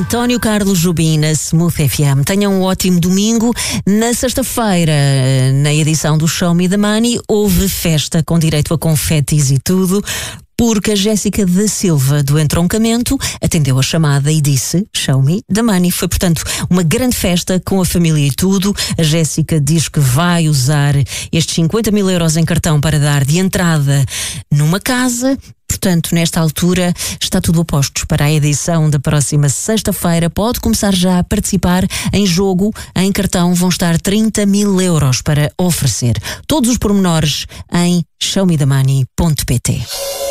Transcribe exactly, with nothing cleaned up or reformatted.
António Carlos Jobim na Smooth F M. Tenham um ótimo domingo. Na sexta-feira, na edição do Show Me the Money, houve festa com direito a confetis e tudo, porque a Jéssica da Silva, do Entroncamento, atendeu a chamada e disse Show Me the Money. Foi, portanto, uma grande festa com a família e tudo. A Jéssica diz que vai usar estes cinquenta mil euros em cartão para dar de entrada numa casa. Portanto, nesta altura, está tudo a postos para a edição da próxima sexta-feira. Pode começar já a participar. Em jogo, em cartão, vão estar trinta mil euros para oferecer. Todos os pormenores em show me the money ponto pt.